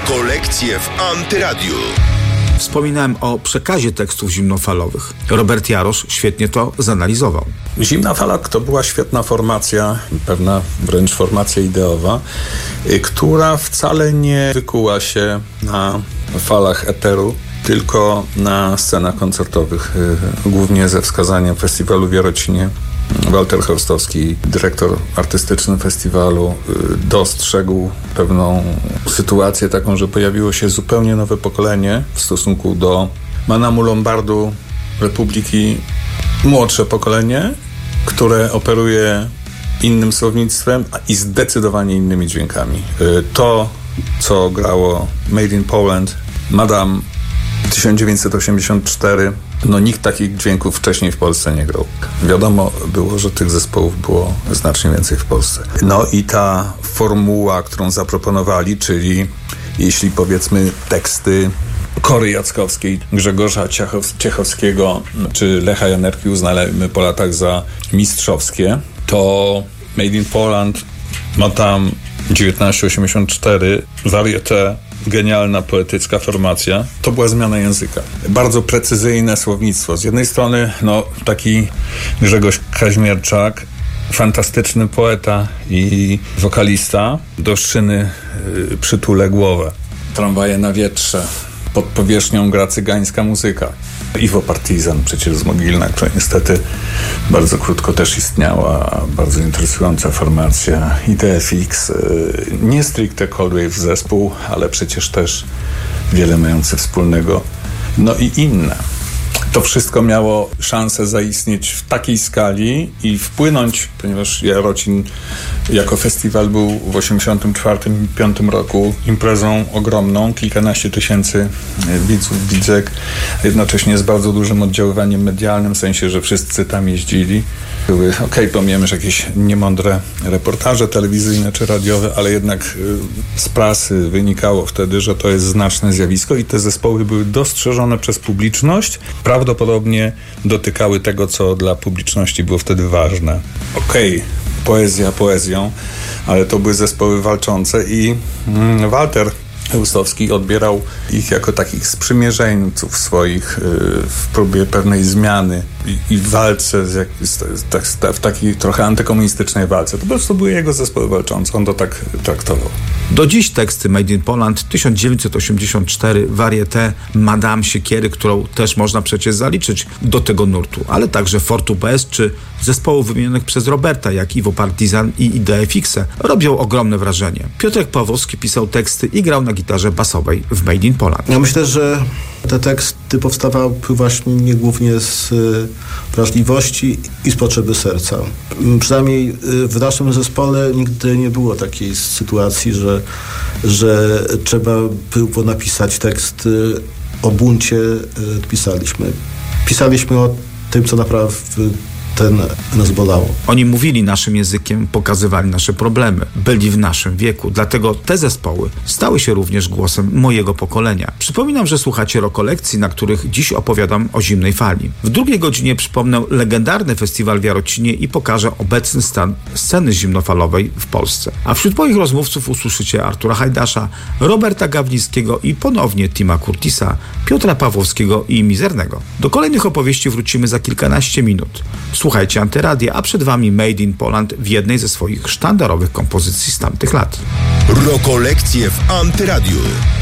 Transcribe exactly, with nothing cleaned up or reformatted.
Rokolekcje w Antyradiu. Wspominałem o przekazie tekstów zimnofalowych. Robert Jarosz świetnie to zanalizował. Zimna fala to była świetna formacja, pewna wręcz formacja ideowa, która wcale nie wykuła się na falach eteru, tylko na scenach koncertowych, głównie ze wskazaniem festiwalu w Jarocinie. Walter Chorstowski, dyrektor artystyczny festiwalu, dostrzegł pewną sytuację taką, że pojawiło się zupełnie nowe pokolenie w stosunku do Manamu Lombardu, Republiki, młodsze pokolenie, które operuje innym słownictwem i zdecydowanie innymi dźwiękami. To, co grało Made in Poland, Madame tysiąc dziewięćset osiemdziesiąt cztery, no nikt takich dźwięków wcześniej w Polsce nie grał. Wiadomo było, że tych zespołów było znacznie więcej w Polsce. No i ta formuła, którą zaproponowali, czyli jeśli powiedzmy teksty Kory Jackowskiej, Grzegorza Ciechowskiego czy Lecha Janerki uznajemy po latach za mistrzowskie, to Made in Poland ma tam dziewiętnaście osiemdziesiąt cztery, Varieté, genialna, poetycka formacja. To była zmiana języka. Bardzo precyzyjne słownictwo. Z jednej strony no, taki Grzegorz Kaźmierczak, fantastyczny poeta i wokalista, do szyny yy, przytulę głowę. Tramwaje na wietrze. Pod powierzchnią gra cygańska muzyka. Iwo Partizan przecież z Mogilna, która niestety bardzo krótko też istniała. Bardzo interesująca formacja. I D F X, nie stricte Cold Wave zespół, ale przecież też wiele mające wspólnego. No i inne. To wszystko miało szansę zaistnieć w takiej skali i wpłynąć, ponieważ Jarocin jako festiwal był w osiemdziesiątym czwartym i piątym roku imprezą ogromną, kilkanaście tysięcy widzów, widzek, jednocześnie z bardzo dużym oddziaływaniem medialnym, w sensie, że wszyscy tam jeździli. Były, okej, okay, pomijamy jakieś niemądre reportaże telewizyjne czy radiowe, ale jednak z prasy wynikało wtedy, że to jest znaczne zjawisko i te zespoły były dostrzeżone przez publiczność. Prawdopodobnie dotykały tego, co dla publiczności było wtedy ważne. Okej, okay, poezja poezją, ale to były zespoły walczące i mm, Walter Chorstowski odbierał ich jako takich sprzymierzeńców swoich yy, w próbie pewnej zmiany i, i w walce, z jak, z, z, z, w takiej trochę antykomunistycznej walce. To po prostu były jego zespoły walczące. On to tak traktował. Do dziś teksty Made in Poland, tysiąc dziewięćset osiemdziesiąt cztery, Varieté, Madame Siekiery, którą też można przecież zaliczyć do tego nurtu, ale także Fort U P S czy zespołów wymienionych przez Roberta, jak Iwo Partizan i D F X, robią ogromne wrażenie. Piotrek Pawłowski pisał teksty i grał na gitarze basowej w Made in Poland. Ja myślę, że te teksty powstawały właśnie głównie z wrażliwości i z potrzeby serca. Przynajmniej w naszym zespole nigdy nie było takiej sytuacji, że, że trzeba było napisać tekst o buncie. Pisaliśmy. Pisaliśmy o tym, co naprawdę ten nas bolało. Oni mówili naszym językiem, pokazywali nasze problemy, byli w naszym wieku, dlatego te zespoły stały się również głosem mojego pokolenia. Przypominam, że słuchacie Rokolekcji, na których dziś opowiadam o zimnej fali. W drugiej godzinie przypomnę legendarny festiwal w Jarocinie i pokażę obecny stan sceny zimnofalowej w Polsce. A wśród moich rozmówców usłyszycie Artura Hajdasza, Roberta Gawlińskiego i ponownie Tima Curtisa, Piotra Pawłowskiego i Mizernego. Do kolejnych opowieści wrócimy za kilkanaście minut. Słuchajcie Antyradia, a przed wami Made in Poland w jednej ze swoich sztandarowych kompozycji z tamtych lat. Rokolekcje w Antyradiu.